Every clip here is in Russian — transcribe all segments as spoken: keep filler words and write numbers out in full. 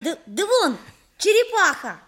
Да, да вон, черепаха.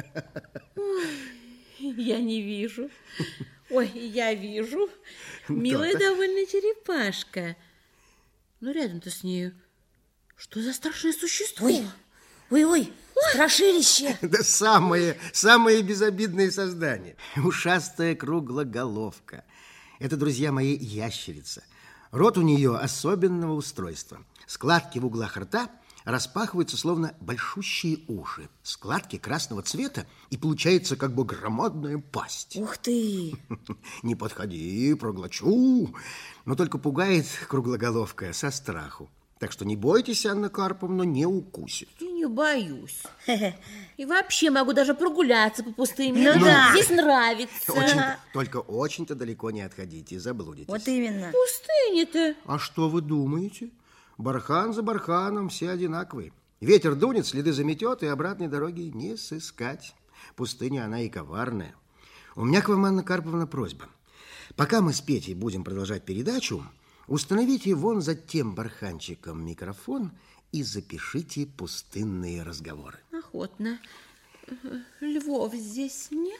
Я не вижу. Ой, я вижу. Милая довольно черепашка. Но рядом-то с нею что за страшное существо? Ой, ой, ой, страшилище. Да самое, самое безобидное создание. Ушастая круглоголовка. Это, друзья мои, ящерица. Рот у нее особенного устройства. Складки в углах рта распахиваются, словно большущие уши. Складки красного цвета, и получается как бы громадная пасть. Ух ты! Не подходи, проглочу. Но только пугает круглоголовка со страху. Так что не бойтесь, Анна Карповна, не укусит. И не боюсь. И вообще могу даже прогуляться по пустыне. Ну да. Здесь нравится. Очень, только очень-то далеко не отходите, заблудитесь. Вот именно. Пустыня-то. А что вы думаете? Бархан за барханом все одинаковые. Ветер дунет, следы заметет, и обратной дороги не сыскать. Пустыня, она и коварная. У меня к вам, Анна Карповна, просьба. Пока мы с Петей будем продолжать передачу, установите вон за тем барханчиком микрофон и запишите пустынные разговоры. Охотно. Львов здесь нет?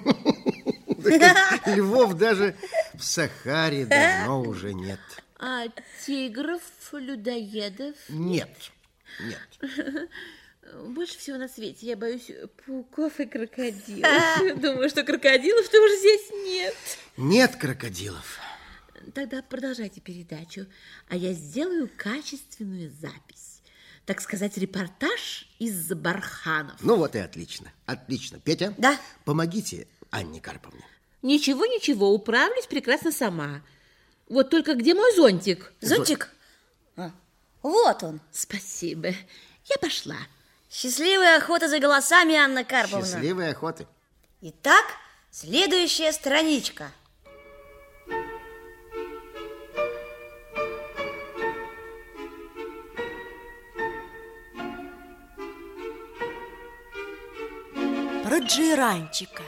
Львов даже в Сахаре давно уже нет. А тигров, людоедов? Нет, нет. Больше всего на свете я боюсь пауков и крокодилов. Думаю, что крокодилов тоже здесь нет. Нет крокодилов. Тогда продолжайте передачу, а я сделаю качественную запись. Так сказать, репортаж из барханов. Ну вот и отлично, отлично. Петя, да? Помогите Анне Карповне. Ничего, ничего, управлюсь прекрасно сама. Вот только где мой зонтик? Зонтик? А, вот он. Спасибо. Я пошла. Счастливой охоты за голосами, Анна Карповна. Счастливой охоты. Итак, следующая страничка. Про Джейранчика.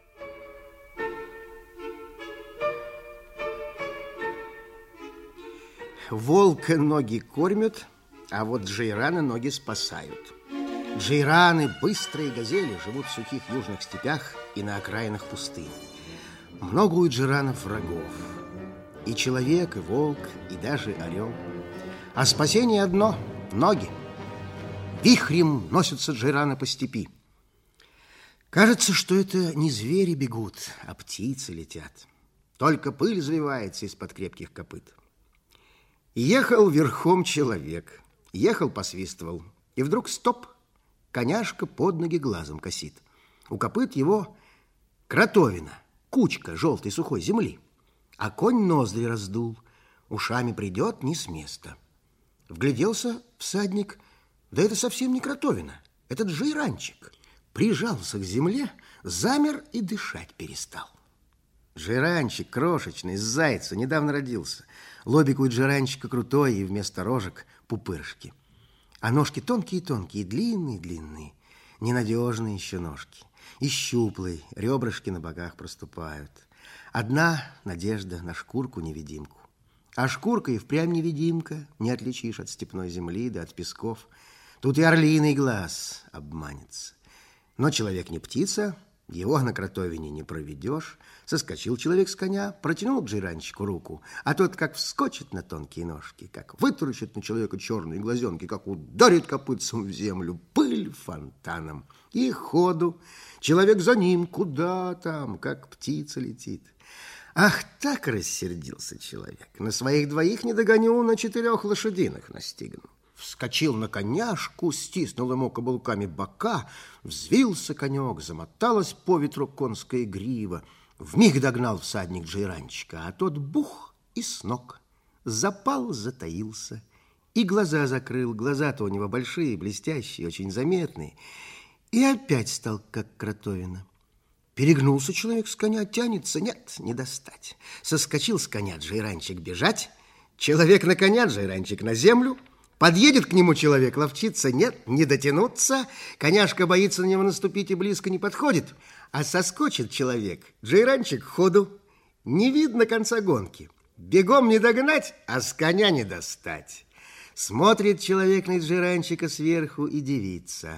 Волка ноги кормят, а вот джейраны ноги спасают. Джейраны, быстрые газели, живут в сухих южных степях и на окраинах пустынь. Много у джейранов врагов. И человек, и волк, и даже орел. А спасение одно – ноги. Вихрем носятся джейраны по степи. Кажется, что это не звери бегут, а птицы летят. Только пыль завивается из-под крепких копыт. Ехал верхом человек, ехал, посвистывал, и вдруг стоп, коняшка под ноги глазом косит. У копыт его кротовина, кучка желтой сухой земли, а конь ноздри раздул, ушами придет не с места. Вгляделся всадник, да это совсем не кротовина, это джейранчик. Прижался к земле, замер и дышать перестал. Джейранчик крошечный, из зайца, недавно родился. Лобик у джейранчика крутой, и вместо рожек пупырышки. А ножки тонкие-тонкие, длинные-длинные. Ненадежные еще ножки. И щуплые, ребрышки на боках проступают. Одна надежда на шкурку-невидимку. А шкурка и впрямь невидимка, не отличишь от степной земли да от песков. Тут и орлиный глаз обманется. Но человек не птица, его на кротовине не проведешь. Соскочил человек с коня, протянул к джейранчику руку, а тот как вскочит на тонкие ножки, как вытаращит на человека черные глазенки, как ударит копытцем в землю, пыль фонтаном. И ходу. Человек за ним, куда там, как птица летит. Ах, так рассердился человек. На своих двоих не догоню, на четырех лошадиных настигну. Вскочил на коняшку, стиснул ему каблуками бока, взвился конек, замоталась по ветру конская грива. Вмиг догнал всадник джейранчика, а тот бух и с ног. Запал, затаился и глаза закрыл. Глаза-то у него большие, блестящие, очень заметные. И опять стал как кротовина. Перегнулся человек с коня, тянется, нет, не достать. Соскочил с коня джейранчик бежать, человек на коня, джейранчик на землю. Подъедет к нему человек, ловчится, нет, не дотянуться. Коняшка боится на него наступить и близко не подходит. А соскочит человек, джейранчик ходу. Не видно конца гонки. Бегом не догнать, а с коня не достать. Смотрит человек на джейранчика сверху и дивится.